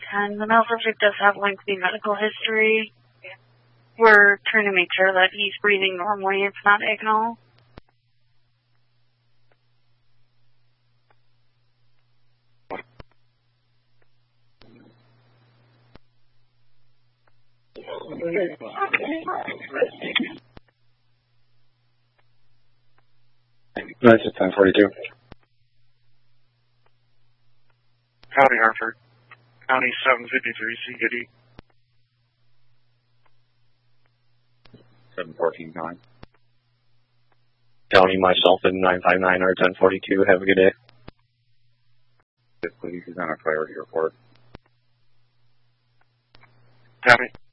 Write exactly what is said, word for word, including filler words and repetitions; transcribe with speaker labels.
Speaker 1: ten. The male subject does have lengthy medical history. We're trying to make sure that he's breathing normally. It's not ignal.
Speaker 2: That's just ten forty-two.
Speaker 3: County Hartford. County seven fifty-three, C. Goody.
Speaker 2: seven fourteen nine.
Speaker 4: County, myself, and nine five nine R ten forty-two. Have a good day.
Speaker 2: Yes, please. He's on a priority report.
Speaker 3: County.